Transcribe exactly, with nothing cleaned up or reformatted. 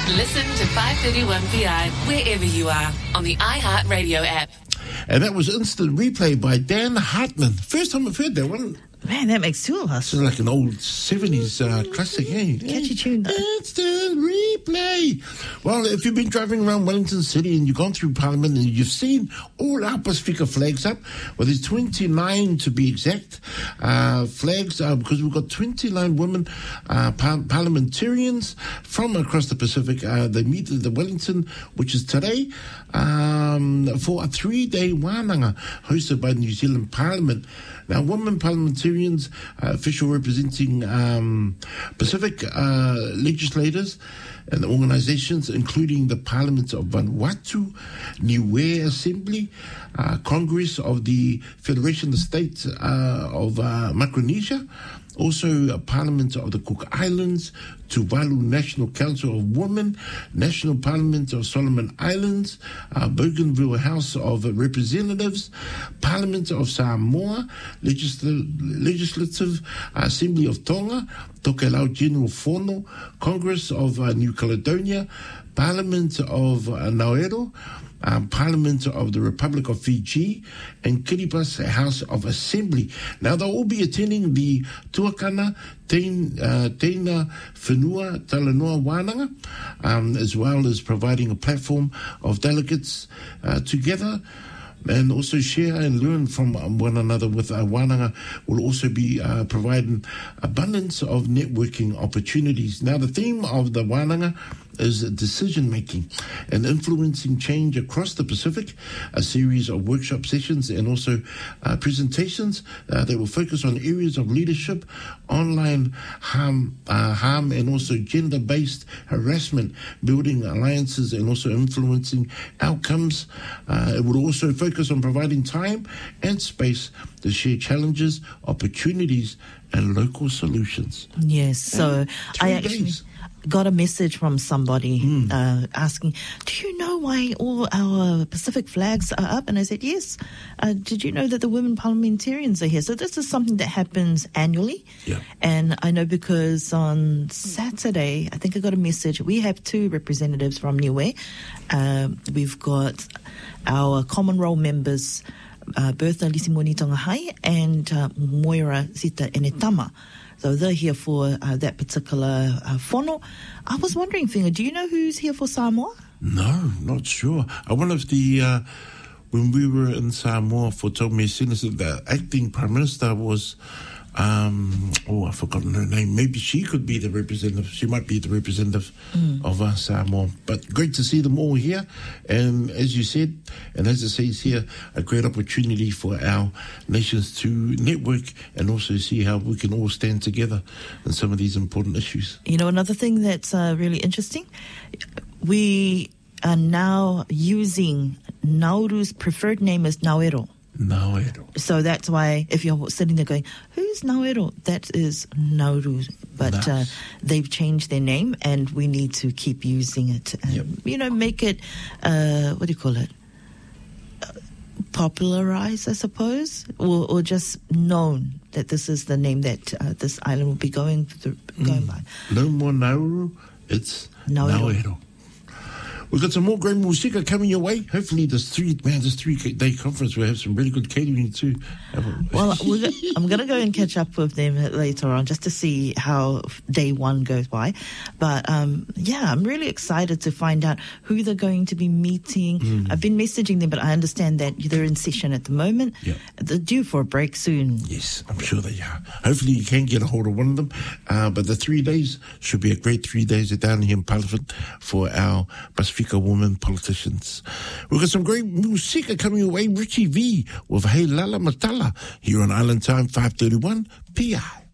Listen to five thirty-one P I wherever you are on the iHeartRadio app. And that was Instant Replay by Dan Hartman. First time I've heard that one. Man, that makes two of us. It's like an old seventies uh, classic, eh? Catchy tune, though. Instant Replay. Well, if you've been driving around Wellington City and you've gone through Parliament and you've seen all our Pasifika flags up, well, there's twenty-nine to be exact uh, flags uh, because we've got twenty-nine women uh, par- parliamentarians from across the Pacific. Uh, they meet at the Wellington, which is today, um, for a three-day wānanga hosted by the New Zealand Parliament. Now, women parliamentarians, uh, official representing um, Pacific uh, legislators and organizations, including the Parliament of Vanuatu, Niue Assembly, uh, Congress of the Federation of States uh, of uh, Micronesia, also a Parliament of the Cook Islands, Tuvalu National Council of Women, National Parliament of Solomon Islands, uh, Bougainville House of Representatives, Parliament of Samoa, Legisl- Legislative Assembly of Tonga, Tokelau General Fono, Congress of uh, New Caledonia, Parliament of uh, Nauru, Um, Parliament of the Republic of Fiji, and Kiribati House of Assembly. Now, they'll all be attending the Tuakana Teina, uh, Teina Whenua Talanoa Wānanga, um, as well as providing a platform of delegates uh, together and also share and learn from one another with our wānanga. Will also be uh, providing abundance of networking opportunities. Now, the theme of the wānanga is decision-making and influencing change across the Pacific, a series of workshop sessions and also uh, presentations uh, that will focus on areas of leadership, online harm, uh, harm and also gender-based harassment, building alliances and also influencing outcomes. Uh, it will also focus on providing time and space to share challenges, opportunities, and local solutions. Yes, so I actually days. got a message from somebody Mm. uh, asking, do you know why all our Pacific flags are up? And I said, yes. Uh, did you know that the women parliamentarians are here? So this is something that happens annually. Yeah. And I know because on Saturday, I think I got a message. We have two representatives from Niue. Uh, we've got our common role members, uh, Bertha Lisimoni Tongahai and uh, Moira Zita Enetama. So they're here for uh, that particular uh, whono. I was wondering, Whenga, do you know who's here for Samoa? No, not sure. I wonder if the, uh, when we were in Samoa for Tome Sinas, the acting Prime Minister was, um, oh, I've forgotten her name. Maybe she could be the representative. She might be the representative mm. of uh, Samoa. But great to see them all here. And as you said, and as it says here, a great opportunity for our nations to network and also see how we can all stand together in some of these important issues. You know, another thing that's uh, really interesting, we are now using Nauru's preferred name as Nauero. Nauero. So that's why if you're sitting there going, who's Nauero? That is Nauru. But Nice. uh, they've changed their name and we need to keep using it. And, Yep. you know, make it, uh, what do you call it? Uh, popularized, I suppose, or, or just known that this is the name that uh, this island will be going through, going Mm. by. No more Nauru, it's Nauero. Nauero. We've got some more great musika coming your way. Hopefully this three, man, this three-day conference will have some really good catering too. Well, we're, go- I'm going to go and catch up with them later on just to see how day one goes by. But, um, yeah, I'm really excited to find out who they're going to be meeting. Mm. I've been messaging them, but I understand that they're in session at the moment. Yeah. They're due for a break soon. Yes, I'm sure they are. Hopefully you can get a hold of one of them. Uh, but the three days should be a great three days down here in Parliament for our Pasifika women politicians. We've got some great musika coming away. Richie V with Hey Lala Matala here on Island Time five thirty-one P I.